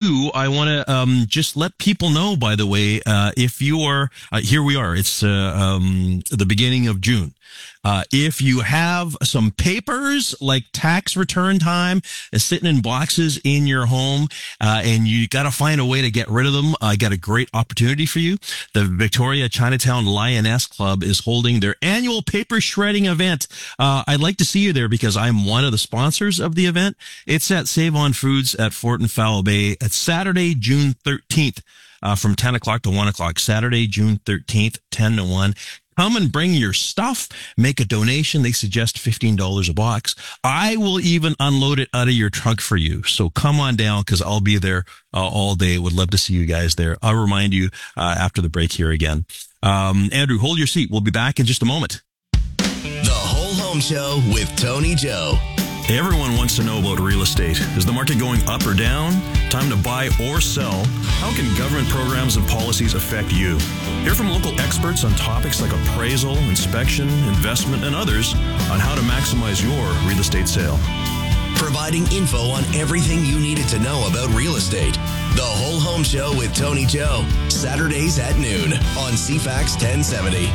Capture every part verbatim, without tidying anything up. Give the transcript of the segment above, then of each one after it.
do, I want to um, just let people know, by the way, uh, if you are, uh, here we are, it's uh, um, the beginning of June. Uh, if you have some papers like tax return time uh, sitting in boxes in your home, uh, and you got to find a way to get rid of them, I got a great opportunity for you. The Victoria Chinatown Lioness Club is holding their annual paper shredding event. Uh, I'd like to see you there because I'm one of the sponsors of the event. It's at Save On Foods at Fort and Foul Bay. It's Saturday, June thirteenth, uh, from ten o'clock to one o'clock. Saturday, June thirteenth, ten to one. Come and bring your stuff, make a donation. They suggest fifteen dollars a box. I will even unload it out of your trunk for you. So come on down because I'll be there uh, all day. Would love to see you guys there. I'll remind you uh, after the break here again. Um, Andrew, hold your seat. We'll be back in just a moment. The Whole Home Show with Tony Joe. Everyone wants to know about real estate. Is the market going up or down? Time to buy or sell? How can government programs and policies affect you? Hear from local experts on topics like appraisal, inspection, investment, and others on how to maximize your real estate sale. Providing info on everything you needed to know about real estate. The Whole Home Show with Tony Joe. Saturdays at noon on C FAX ten seventy.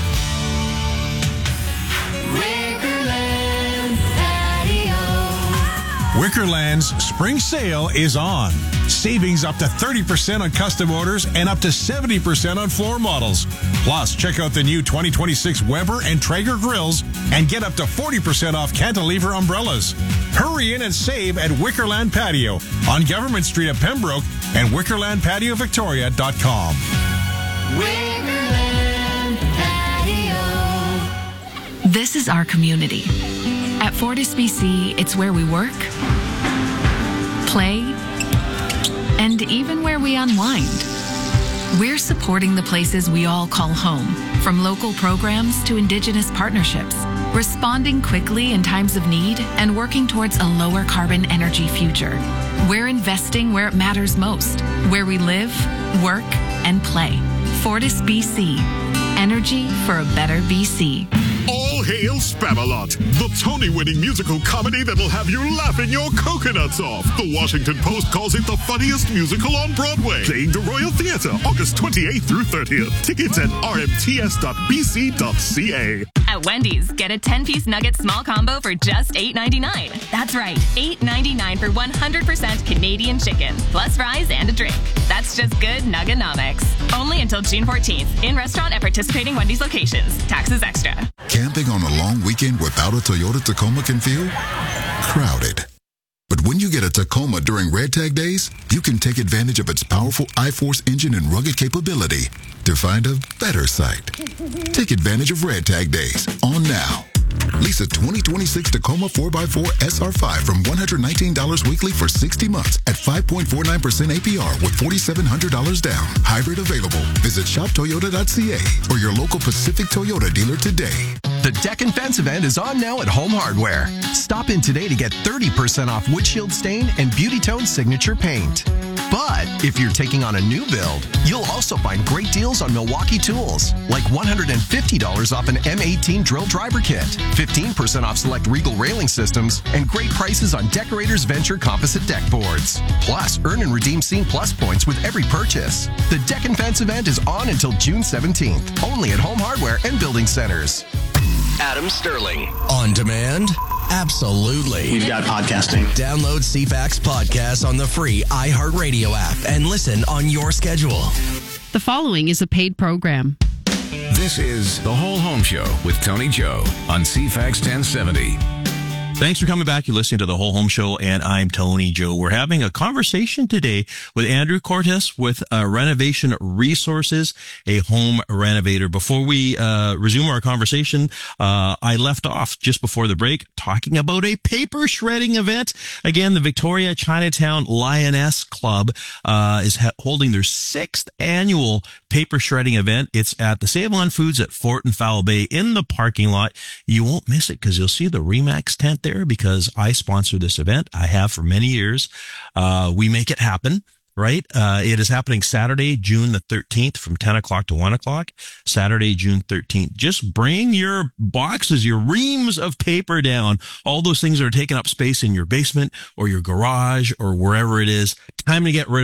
Wickerland's spring sale is on. Savings up to thirty percent on custom orders and up to seventy percent on floor models. Plus, check out the new twenty twenty-six Weber and Traeger grills and get up to forty percent off cantilever umbrellas. Hurry in and save at Wickerland Patio on Government Street at Pembroke and wickerland patio victoria dot com. Wickerland Patio. This is our community. At Fortis B C, it's where we work, play, and even where we unwind. We're supporting the places we all call home, from local programs to Indigenous partnerships, responding quickly in times of need and working towards a lower carbon energy future. We're investing where it matters most, where we live, work, and play. Fortis B C, energy for a better B C. All hail Spamalot, the Tony-winning musical comedy that'll have you laughing your coconuts off. The Washington Post calls it the funniest musical on Broadway. Playing the Royal Theatre, August twenty-eighth through thirtieth. Tickets at r m t s dot b c dot c a. At Wendy's, get a ten-piece nugget small combo for just eight ninety-nine. That's right, eight ninety-nine for one hundred percent Canadian chicken, plus fries and a drink. That's just good Nugganomics. Only until June fourteenth, in restaurant at participating Wendy's locations. Taxes extra. Camping on a long weekend without a Toyota Tacoma can feel crowded. But when you get a Tacoma during Red Tag Days, you can take advantage of its powerful I-Force engine and rugged capability to find a better site. Take advantage of Red Tag Days on now. Lease a twenty twenty-six Tacoma four by four S R five from one hundred nineteen dollars weekly for sixty months at five point four nine percent A P R with four thousand seven hundred dollars down. Hybrid available. Visit shop toyota dot c a or your local Pacific Toyota dealer today. The Deck and Fence event is on now at Home Hardware. Stop in today to get thirty percent off windshield stain and Beauty Tone signature paint. But if you're taking on a new build, you'll also find great deals on Milwaukee tools, like one hundred fifty dollars off an M eighteen drill driver kit, fifteen percent off select Regal railing systems, and great prices on Decorators Venture composite deck boards. Plus, earn and redeem Scene Plus points with every purchase. The Deck and Fence event is on until June seventeenth, only at Home Hardware and Building Centers. Adam Sterling. On demand? Absolutely. We've got podcasting. Download C FAX Podcasts on the free iHeartRadio app and listen on your schedule. The following is a paid program. This is The Whole Home Show with Tony Joe on C FAX ten seventy. Thanks for coming back. You're listening to The Whole Home Show, and I'm Tony Joe. We're having a conversation today with Andrew Cortes with uh, Renovation Resources, a home renovator. Before we uh, resume our conversation, uh, I left off just before the break talking about a paper shredding event. Again, the Victoria Chinatown Lioness Club uh, is ha- holding their sixth annual paper shredding event. It's at the Save On Foods at Fort and Foul Bay in the parking lot. You won't miss it because you'll see the Remax tent there because I sponsor this event. I have for many years. Uh, we make it happen, right? Uh, it is happening Saturday, June the thirteenth from ten o'clock to one o'clock. Saturday, June thirteenth. Just bring your boxes, your reams of paper down. All those things that are taking up space in your basement or your garage or wherever it is. Time to get rid of